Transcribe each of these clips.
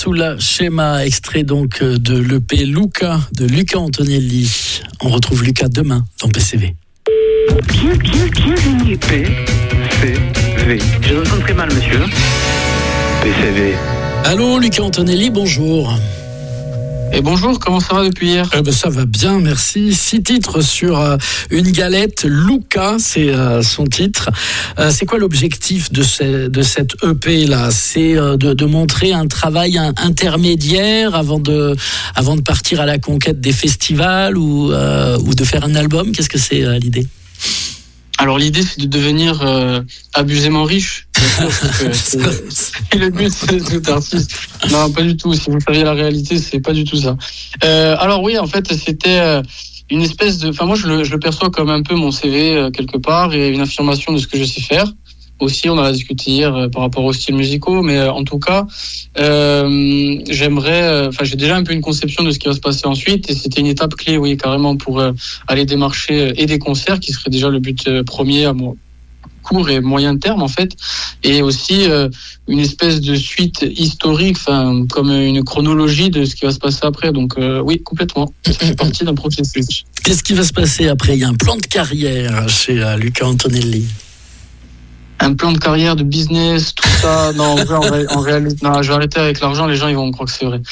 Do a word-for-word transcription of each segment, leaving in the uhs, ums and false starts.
Sulla Scema, extrait donc de l'E P Luca de Luca Antonelli. On retrouve Luca demain dans P C V. Bien, bien, bienvenue. P C V. Je vous entends très mal, monsieur. P C V. Allô, Luca Antonelli, bonjour. Et bonjour, comment ça va depuis hier ? Eh ben, ça va bien, merci. Six titres sur euh, une galette. Luca, c'est euh, son titre. Euh, c'est quoi l'objectif de, ce, de cette E P là ? C'est euh, de, de montrer un travail un, intermédiaire avant de, avant de partir à la conquête des festivals ou, euh, ou de faire un album ? Qu'est-ce que c'est euh, l'idée ? Alors l'idée c'est de devenir euh, abusément riche. Bien sûr, que c'est, c'est le but de tout artiste. Non, pas du tout. Si vous saviez la réalité, c'est pas du tout ça. Euh, alors oui, en fait, c'était euh, une espèce de. Enfin, moi, je le, je le perçois comme un peu mon C V euh, quelque part et une affirmation de ce que je sais faire. Aussi, on en a discuté hier euh, par rapport aux styles musicaux, mais euh, en tout cas, euh, j'aimerais. Enfin, euh, j'ai déjà un peu une conception de ce qui va se passer ensuite, et c'était une étape clé, oui, carrément, pour euh, aller démarcher euh, et des concerts, qui serait déjà le but euh, premier à moi. Court et moyen terme en fait, et aussi euh, une espèce de suite historique, enfin comme une chronologie de ce qui va se passer après. Donc euh, oui, complètement. Ça fait partie d'un processus. Qu'est-ce qui va se passer après ? Il y a un plan de carrière chez euh, Luca Antonelli. Un plan de carrière, de business, tout ça. Non, en, vrai, en, en réalité, non, je vais arrêter avec l'argent. Les gens, ils vont croire que c'est vrai.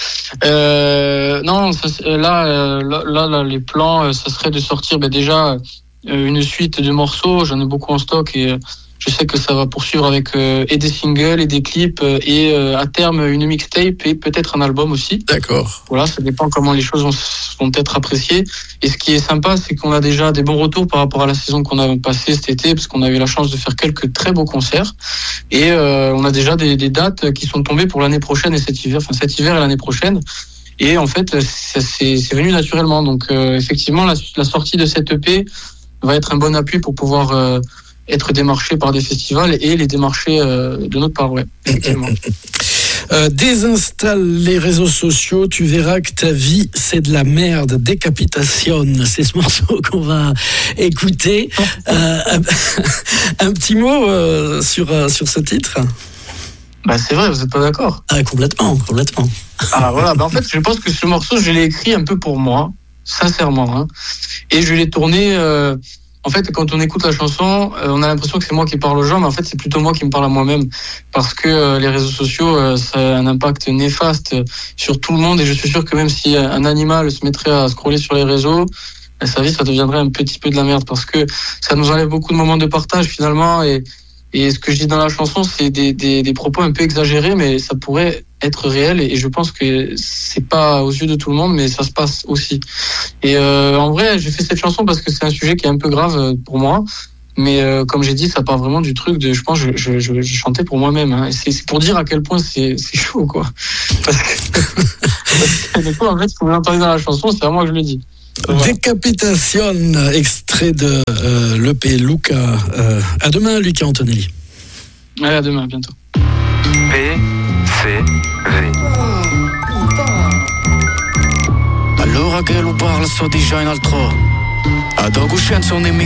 Euh, non, ça, là, euh, là, là, là, les plans, ça serait de sortir, ben déjà. Une suite de morceaux, j'en ai beaucoup en stock et je sais que ça va poursuivre avec euh, et des singles et des clips et euh, à terme une mixtape et peut-être un album aussi. D'accord. Voilà, ça dépend comment les choses vont, vont être appréciées. Et ce qui est sympa, c'est qu'on a déjà des bons retours par rapport à la saison qu'on a passée cet été, parce qu'on a eu la chance de faire quelques très beaux concerts. Et euh, on a déjà des, des dates qui sont tombées pour l'année prochaine et cet hiver, enfin cet hiver et l'année prochaine. Et en fait, ça, c'est, c'est venu naturellement. Donc euh, effectivement, la, la sortie de cette E P va être un bon appui pour pouvoir euh, être démarché par des festivals et les démarcher euh, de notre part, ouais, effectivement. Euh, désinstalle les réseaux sociaux, tu verras que ta vie c'est de la merde. Décapitation, c'est ce morceau qu'on va écouter. Euh, un, un petit mot euh, sur, euh, sur ce titre. Bah c'est vrai, vous n'êtes pas d'accord ? Ah, complètement, complètement. Ah voilà, bah en fait je pense que ce morceau je l'ai écrit un peu pour moi, sincèrement, hein. Et je l'ai tourné. Euh, en fait, quand on écoute la chanson, euh, on a l'impression que c'est moi qui parle aux gens, mais en fait, c'est plutôt moi qui me parle à moi-même, parce que euh, les réseaux sociaux, euh, ça a un impact néfaste sur tout le monde. Et je suis sûr que même si un animal se mettrait à scroller sur les réseaux, euh, sa vie, ça deviendrait un petit peu de la merde, parce que ça nous enlève beaucoup de moments de partage finalement. Et Et ce que je dis dans la chanson, c'est des, des, des propos un peu exagérés, mais ça pourrait être réel. Et je pense que c'est pas aux yeux de tout le monde, mais ça se passe aussi. Et euh, en vrai, j'ai fait cette chanson parce que c'est un sujet qui est un peu grave pour moi. Mais euh, comme j'ai dit, ça part vraiment du truc de, je pense, je, je, je, je chantais pour moi-même. Hein. Et c'est, c'est pour dire à quel point c'est, c'est chaud, quoi. Parce que, parce que des fois, en fait, ce que vous entendez dans la chanson, c'est à moi que je le dis. Voilà. Décapitation, extrait de euh, l'E P Luca. Euh, à demain, Luca Antonelli. Allez, à demain, à bientôt. P C V. Allora che lo parla sto dicendo altro. Ad oggi scienza un